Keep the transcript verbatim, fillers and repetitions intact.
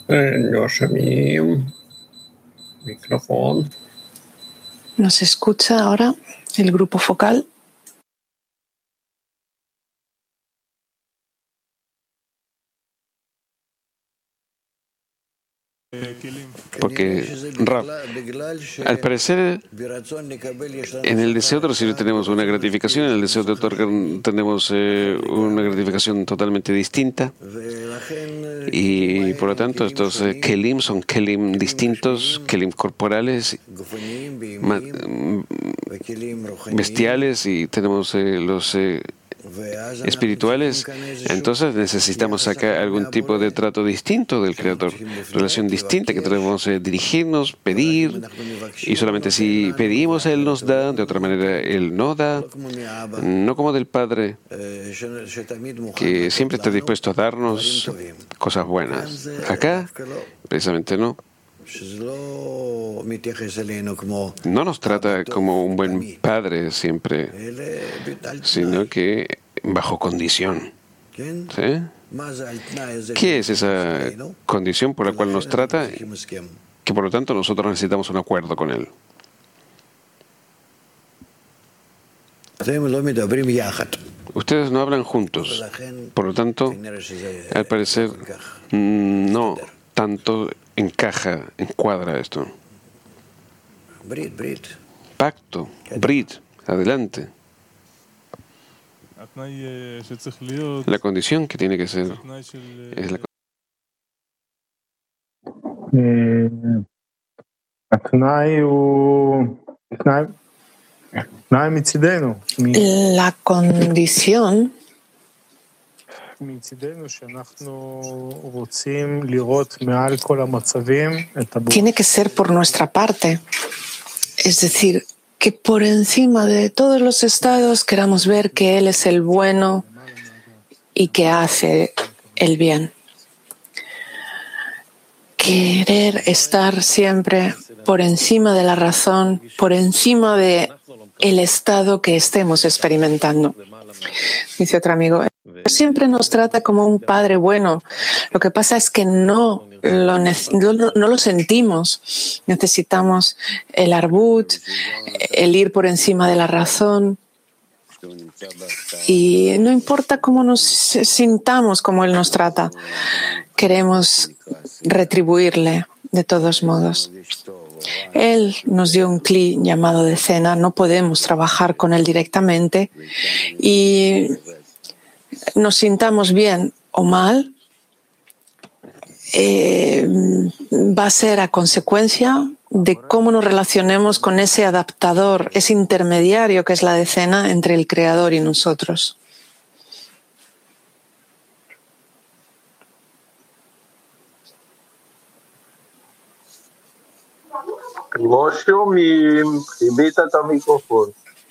לא שומעים. מיקרופון. ¿Nos escucha ahora el grupo focal? Porque, Rab, al parecer, en el deseo de recibir tenemos una gratificación, en el deseo de otorgar tenemos eh, una gratificación totalmente distinta. Y por lo tanto, estos eh, kelim son kelim distintos, kelim corporales, bestiales, y tenemos eh, los eh, espirituales. Entonces necesitamos sacar algún tipo de trato distinto del Creador, relación distinta que debemos eh, dirigirnos, pedir, y solamente si pedimos Él nos da, de otra manera Él no da, no como del Padre, que siempre está dispuesto a darnos cosas buenas. Acá, precisamente no. No nos trata como un buen padre siempre, sino que bajo condición. ¿Sí? ¿Qué es esa condición por la cual nos trata? Que por lo tanto nosotros necesitamos un acuerdo con él. Ustedes no hablan juntos, por lo tanto, al parecer, no tanto encaja, encuadra esto. Pacto, Brit, adelante. La condición que tiene que ser es la La condición tiene que ser por nuestra parte, es decir, que por encima de todos los estados queramos ver que Él es el bueno y que hace el bien. Querer estar siempre por encima de la razón, por encima de el estado que estemos experimentando. Dice otro amigo, siempre nos trata como un padre bueno. Lo que pasa es que no lo, no, no lo sentimos. Necesitamos el arbut, el ir por encima de la razón. Y no importa cómo nos sintamos, cómo Él nos trata, queremos retribuirle de todos modos. Él nos dio un cli llamado decena, no podemos trabajar con Él directamente y nos sintamos bien o mal, eh, va a ser a consecuencia de cómo nos relacionemos con ese adaptador, ese intermediario que es la decena entre el Creador y nosotros. לא שומעים, חיבית את המיקרופון.